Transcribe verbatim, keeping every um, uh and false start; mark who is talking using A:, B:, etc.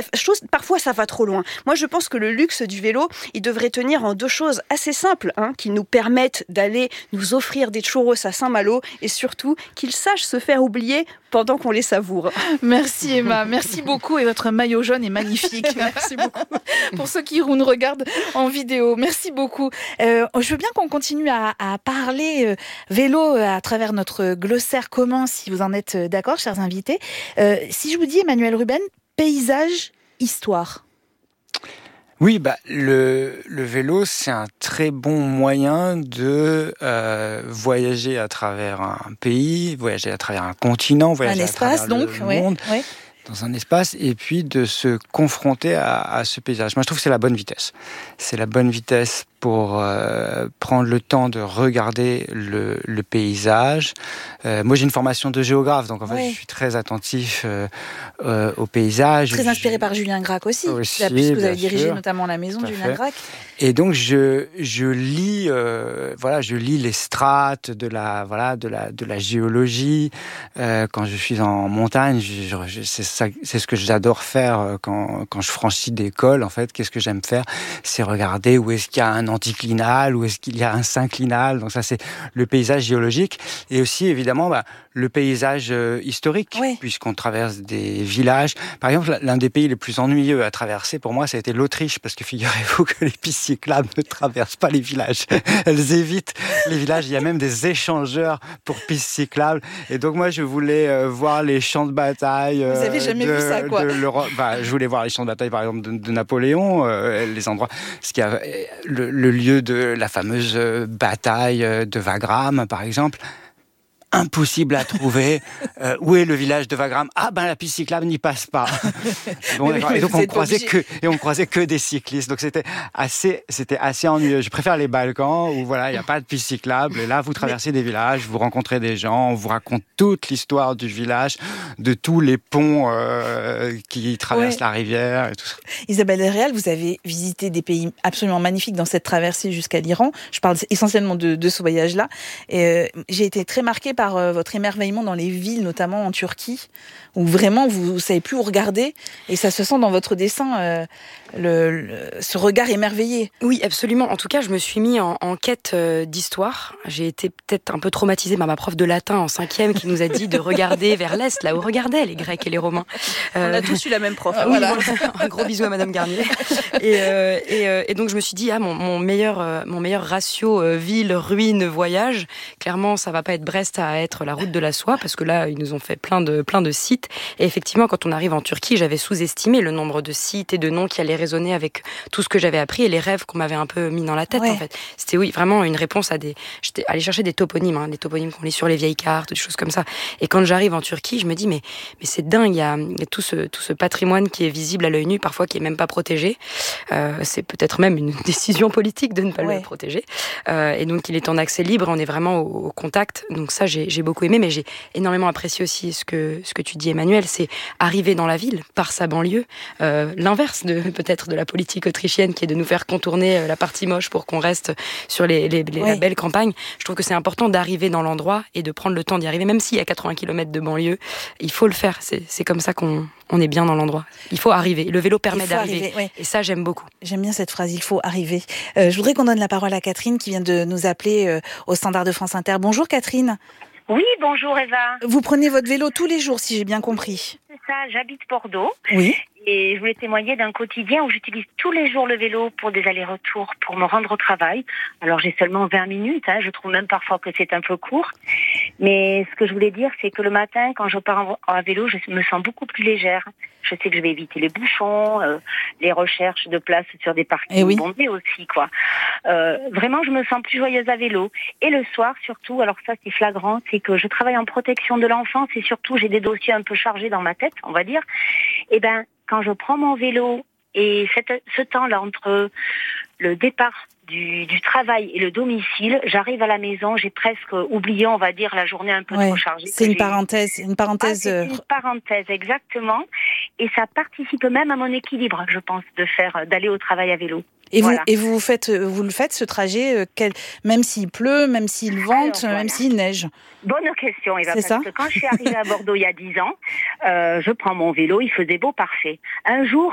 A: bref, je trouve parfois ça va trop loin. Moi, je pense que le luxe du vélo, il devrait tenir en deux choses assez simples, hein, qui nous permettent d'aller nous offrir des churros à Saint-Malo et surtout qu'il sache se faire oublier pendant qu'on les savoure.
B: Merci Emma, merci beaucoup et votre maillot jaune est magnifique.
A: Merci beaucoup.
B: Pour ceux qui nous regardent en vidéo, merci beaucoup. Euh, je veux bien qu'on continue à, à parler euh, vélo à travers notre glossaire commun, si vous en êtes d'accord, chers invités. Euh, si je vous dis Emmanuel Ruben, paysage, histoire.
C: Oui, bah le, le vélo, c'est un très bon moyen de euh, voyager à travers un pays, voyager à travers un continent, voyager
B: un espace,
C: à travers
B: donc,
C: le
B: ouais,
C: monde,
B: ouais.
C: dans un espace, et puis de se confronter à, à ce paysage. Moi, je trouve que c'est la bonne vitesse. C'est la bonne vitesse pour euh, prendre le temps de regarder le, le paysage. Euh, moi, j'ai une formation de géographe, donc en fait,
B: ouais.
C: je suis très attentif euh, euh, au paysage.
B: Très inspiré
C: je...
B: par Julien Gracq aussi,
C: aussi
B: puisque vous avez
C: bien
B: dirigé
C: sûr.
B: notamment la maison
C: Tout
B: de
C: à
B: Julien
C: fait.
B: Gracq.
C: Et donc je je lis euh, voilà je lis les strates de la voilà de la de la géologie euh, quand je suis en montagne. Je, je, c'est ça c'est ce que j'adore faire quand quand je franchis des cols. En fait, qu'est-ce que j'aime faire, c'est regarder où est-ce qu'il y a un anticlinal, où est-ce qu'il y a un synclinal. Donc ça, c'est le paysage géologique, et aussi évidemment bah, le paysage euh, historique,
B: ouais.
C: puisqu'on traverse des villages. Par exemple, l'un des pays les plus ennuyeux à traverser pour moi, ça a été l'Autriche, parce que figurez-vous que les pistes cyclables ne traversent pas les villages. Elles évitent les villages. Il y a même des échangeurs pour pistes cyclables. Et donc moi, je voulais euh, voir les champs de bataille. Euh,
B: Vous avez jamais
C: de,
B: vu ça, quoi.
C: de l'Europe. Bah, je voulais voir les champs de bataille, par exemple, de, de Napoléon, euh, les endroits, ce qui a le, le lieu de la fameuse bataille de Wagram, par exemple. Impossible à trouver. Euh, où est le village de Wagram ? Ah ben la piste cyclable n'y passe pas. Bon,
B: oui,
C: et donc on croisait
B: obligé.
C: que et on croisait que des cyclistes. Donc c'était assez c'était assez ennuyeux. Je préfère les Balkans où voilà, il y a pas de piste cyclable, et là vous traversez des villages, vous rencontrez des gens, on vous raconte toute l'histoire du village, de tous les ponts euh, qui traversent ouais. la rivière et tout ça.
B: Isabelle Réal, vous avez visité des pays absolument magnifiques dans cette traversée jusqu'à l'Iran. Je parle essentiellement de, de ce voyage-là. Et euh, j'ai été très marquée par par votre émerveillement dans les villes, notamment en Turquie, où vraiment vous ne savez plus où regarder, et ça se sent dans votre dessin, euh, le, le, ce regard émerveillé.
D: Oui, absolument. En tout cas, je me suis mis en, en quête euh, d'histoire. J'ai été peut-être un peu traumatisée par ma prof de latin en cinquième qui nous a dit de regarder vers l'Est, là où regardaient les Grecs et les Romains.
A: Euh, On a tous eu la même prof.
D: Euh, voilà. Un gros bisou à Madame Garnier. Et, euh, et, euh, et donc, je me suis dit, ah, mon, mon, meilleur, euh, mon meilleur ratio euh, ville, ruine, voyage, clairement, ça va pas être Brest à être la route de la soie, parce que là, ils nous ont fait plein de, plein de sites. Et effectivement, quand on arrive en Turquie, j'avais sous-estimé le nombre de sites et de noms qui allaient résonner avec tout ce que j'avais appris et les rêves qu'on m'avait un peu mis dans la tête, ouais. en fait. C'était, oui, vraiment une réponse à des... J'étais allée chercher des toponymes, hein, des toponymes qu'on lit sur les vieilles cartes, des choses comme ça. Et quand j'arrive en Turquie, je me dis, mais, mais c'est dingue, il y a, il y a tout, ce, tout ce patrimoine qui est visible à l'œil nu, parfois qui est même pas protégé. Euh, c'est peut-être même une décision politique de ne pas ouais. le protéger. Euh, et donc, il est en accès libre, on est vraiment au, au contact. Donc ça, j'ai, j'ai beaucoup aimé, mais j'ai énormément apprécié aussi ce que, ce que tu dis, Emmanuel, c'est arriver dans la ville par sa banlieue, euh, l'inverse de peut-être de la politique autrichienne qui est de nous faire contourner la partie moche pour qu'on reste sur les, les, les, ouais. la belle campagne. Je trouve que c'est important d'arriver dans l'endroit et de prendre le temps d'y arriver, même s'il y a quatre-vingts kilomètres de banlieue, il faut le faire, c'est, c'est comme ça qu'on on est bien dans l'endroit. Il faut arriver, le vélo permet d'arriver, arriver, ouais. et ça j'aime beaucoup.
B: J'aime bien cette phrase, il faut arriver. Euh, je voudrais qu'on donne la parole à Catherine qui vient de nous appeler euh, au standard de France Inter. Bonjour Catherine.
E: Oui, bonjour Eva.
B: Vous prenez votre vélo tous les jours, si j'ai bien compris.
E: C'est ça, j'habite Bordeaux.
B: Oui.
E: Et je voulais témoigner d'un quotidien où j'utilise tous les jours le vélo pour des allers-retours, pour me rendre au travail. Alors j'ai seulement vingt minutes, hein, je trouve même parfois que c'est un peu court. Mais ce que je voulais dire, c'est que le matin, quand je pars à vélo, je me sens beaucoup plus légère. Je sais que je vais éviter les bouchons, euh, les recherches de place sur des parkings oui. bondés aussi, quoi. Euh, vraiment, je me sens plus joyeuse à vélo. Et le soir, surtout, alors ça c'est flagrant, c'est que je travaille en protection de l'enfance et surtout j'ai des dossiers un peu chargés dans ma tête, on va dire. Et ben, quand je prends mon vélo et cette, ce temps-là entre le départ du, du travail et le domicile, j'arrive à la maison, j'ai presque oublié, on va dire, la journée un peu ouais, trop chargée.
B: C'est une j'ai... parenthèse, une parenthèse.
E: Ah, c'est une parenthèse, exactement. Et ça participe même à mon équilibre, je pense, de faire, d'aller au travail à vélo.
B: Et
E: voilà.
B: vous, et vous faites, vous le faites ce trajet, euh, quel, même s'il pleut, même s'il vente, Alors, voilà. même s'il neige.
E: Bonne question, Eva.
B: C'est
E: parce
B: ça
E: que quand je suis arrivée à Bordeaux il y a dix ans, euh, je prends mon vélo, il faisait beau, parfait. Un jour,